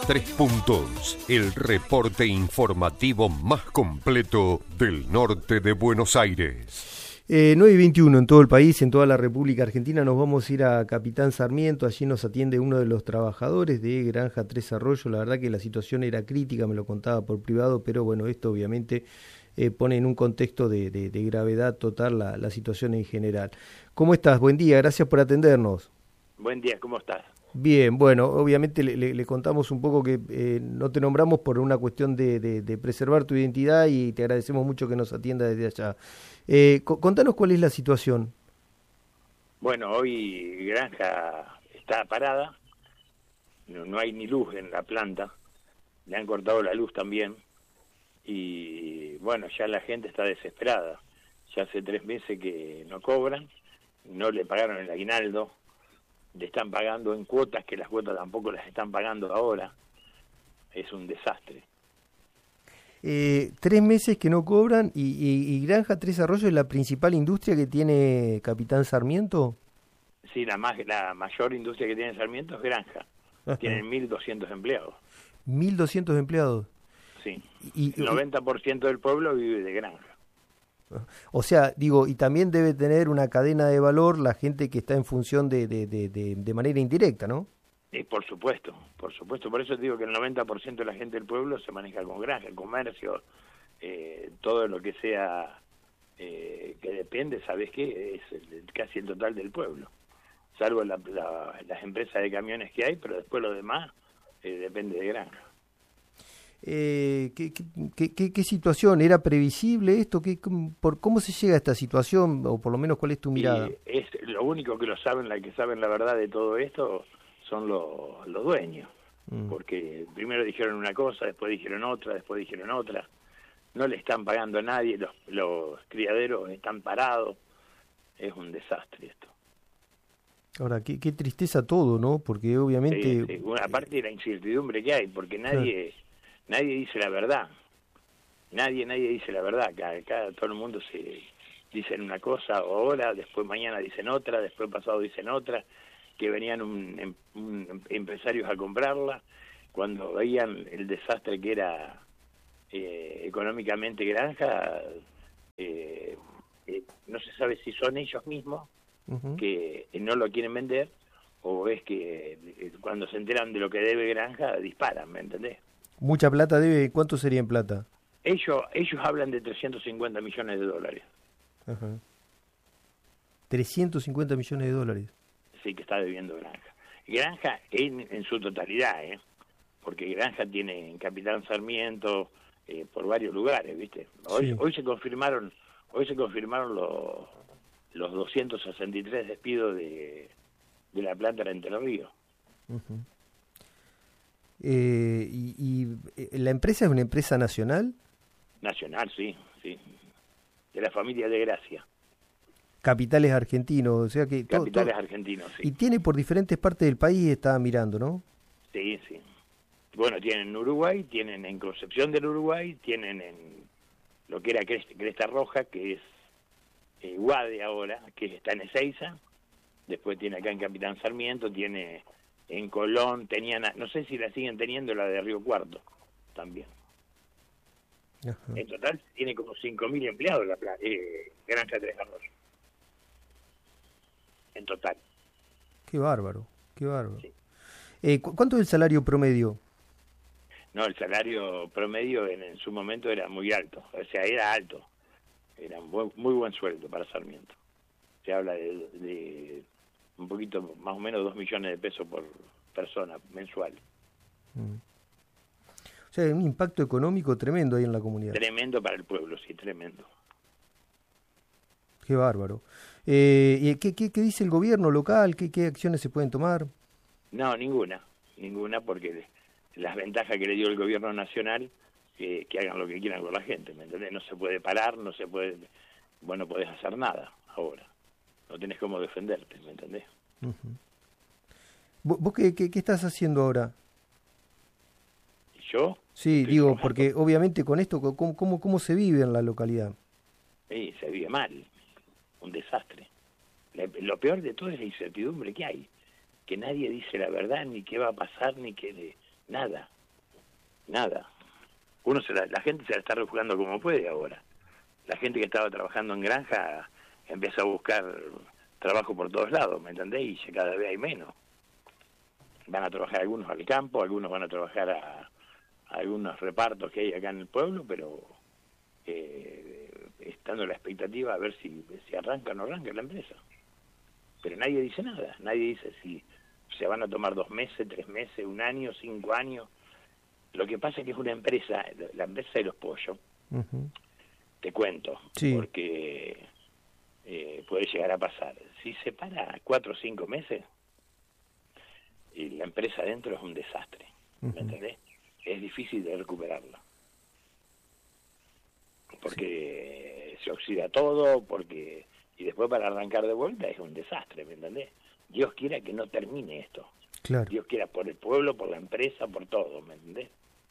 Tres Puntos, el reporte informativo más completo del norte de Buenos Aires. 9:21 en todo el país, en toda la República Argentina. Nos vamos a ir a Capitán Sarmiento. Allí nos atiende uno de los trabajadores de Granja Tres Arroyos. La verdad que la situación era crítica, me lo contaba por privado, pero bueno, esto obviamente pone en un contexto de gravedad total la situación en general. ¿Cómo estás? Buen día, gracias por atendernos. Buen día, ¿cómo estás? Bien, bueno, obviamente le contamos un poco que no te nombramos por una cuestión de preservar tu identidad y te agradecemos mucho que nos atienda desde allá. Contanos cuál es la situación. Bueno, hoy Granja está parada, no hay ni luz en la planta, le han cortado la luz también y bueno, ya la gente está desesperada. Ya hace 3 meses que no cobran, no le pagaron el aguinaldo, le están pagando en cuotas, que las cuotas tampoco las están pagando ahora. Es un desastre. 3 meses que no cobran y Granja Tres Arroyos es la principal industria que tiene Capitán Sarmiento. Sí, la mayor industria que tiene Sarmiento es Granja. Ajá. Tienen 1.200 empleados. 1.200 empleados. Sí. El 90% del pueblo vive de granja. O sea, digo, y también debe tener una cadena de valor la gente que está en función de manera indirecta, ¿no? Por supuesto. Por eso te digo que el 90% de la gente del pueblo se maneja con granja, el comercio, todo lo que sea que depende, ¿sabes qué? Es casi el total del pueblo. Salvo las empresas de camiones que hay, pero después lo demás depende de granja. ¿Qué situación? ¿Era previsible esto? ¿Cómo se llega a esta situación? O por lo menos, ¿cuál es tu mirada? Es lo único que que saben la verdad de todo esto son los dueños. Porque primero dijeron una cosa, después dijeron otra, No le están pagando a nadie, los criaderos están parados. Es un desastre esto. Ahora, qué tristeza todo, ¿no? Porque obviamente... Sí. Aparte de la incertidumbre que hay, porque nadie dice la verdad. Nadie dice la verdad. Acá todo el mundo se dicen una cosa ahora, después mañana dicen otra, después pasado dicen otra, que venían empresarios a comprarla, cuando veían el desastre que era económicamente Granja, no se sabe si son ellos mismos que no lo quieren vender, o es que cuando se enteran de lo que debe Granja, disparan, ¿me entendés? ¿Mucha plata debe? ¿Cuánto sería en plata? Ellos hablan de 350 millones de dólares. Ajá. 350 millones de dólares. Sí, que está debiendo Granja. Granja en su totalidad, porque Granja tiene en Capitán Sarmiento por varios lugares, ¿viste? Hoy se confirmaron los 263 despidos de la planta de Entre Ríos. Uh-huh. ¿Y la empresa es una empresa nacional? Nacional, sí. De la familia de Gracia. Capitales argentinos, o sea que... Capitales argentinos, sí. Y tiene por diferentes partes del país, estaba mirando, ¿no? Sí. Bueno, tienen en Uruguay, tienen en Concepción del Uruguay, tienen en lo que era Cresta Roja, que es Guade ahora, que está en Ezeiza. Después tiene acá en Capitán Sarmiento, tiene en Colón, tenían, no sé si la siguen teniendo, la de Río Cuarto, también. Ajá. En total tiene como 5.000 empleados la Granja Tres Arroyos. En total. Qué bárbaro. Sí. ¿Cuánto es el salario promedio? No, el salario promedio en su momento era muy alto, o sea, era alto. Era muy buen sueldo para Sarmiento. Se habla de un poquito, más o menos 2 millones de pesos por persona mensual. O sea, hay un impacto económico tremendo ahí en la comunidad. Tremendo para el pueblo, sí, tremendo. Qué bárbaro. ¿Y qué dice el gobierno local? ¿Qué acciones se pueden tomar? No, ninguna, porque las ventajas que le dio el gobierno nacional, que hagan lo que quieran con la gente, ¿me entendés? No se puede parar, no podés hacer nada ahora. No tenés cómo defenderte, ¿me entendés? Uh-huh. ¿Vos qué estás haciendo ahora? ¿Yo? Sí, digo, porque obviamente con esto, ¿cómo se vive en la localidad? Sí, se vive mal, un desastre. Lo peor de todo es la incertidumbre que hay, que nadie dice la verdad, ni qué va a pasar, ni nada. La gente se la está refugiando como puede ahora. La gente que estaba trabajando en granja empieza a buscar trabajo por todos lados, ¿me entendés? Y cada vez hay menos. Van a trabajar algunos al campo, algunos van a trabajar a algunos repartos que hay acá en el pueblo, pero estando la expectativa a ver si arranca o no arranca la empresa. Pero nadie dice nada, nadie dice si se van a tomar 2 meses, 3 meses, 1 año, 5 años. Lo que pasa es que es una empresa, la empresa de los pollos, te cuento, sí. Porque puede llegar a pasar. Si se para 4 o 5 meses, y la empresa adentro es un desastre, ¿me entendés? Es difícil de recuperarla. Porque se oxida todo, y después para arrancar de vuelta es un desastre, ¿me entendés? Dios quiera que no termine esto. Claro. Dios quiera por el pueblo, por la empresa, por todo, ¿me entendés?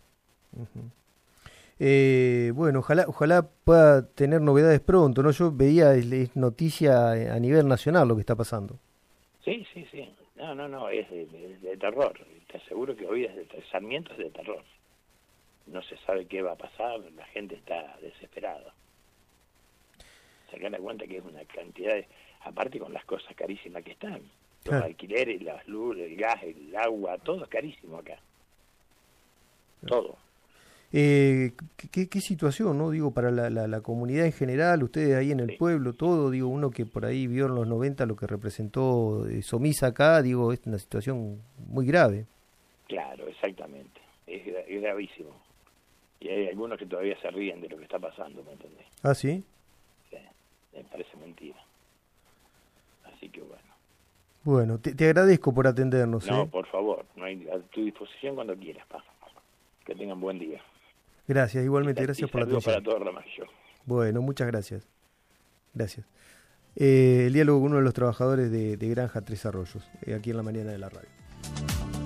Bueno, ojalá pueda tener novedades pronto, ¿no? Yo veía, es noticia a nivel nacional lo que está pasando. Sí. No, es de terror. Te aseguro que hoy Sarmiento es de terror. No se sabe qué va a pasar, la gente está desesperada. Sacar la cuenta que es una cantidad aparte con las cosas carísimas que están. Los alquileres, las luz, el gas, el agua, todo es carísimo acá. Todo. ¿Qué situación, no? Digo, para la comunidad en general, ustedes ahí en el pueblo, todo, digo, uno que por ahí vio en los 90 lo que representó Somisa acá, digo, es una situación muy grave. Claro, exactamente. Es gravísimo. Y hay algunos que todavía se ríen de lo que está pasando, ¿me entendés? ¿Ah, sí? Sí, me parece mentira. Así que bueno. Bueno, te agradezco por atendernos. No, por favor, a tu disposición cuando quieras, pa. Que tengan buen día. Gracias, igualmente, gracias por la atención. Para todo Ramallo. Bueno, muchas gracias. Gracias. El diálogo con uno de los trabajadores de Granja Tres Arroyos, aquí en la mañana de la radio.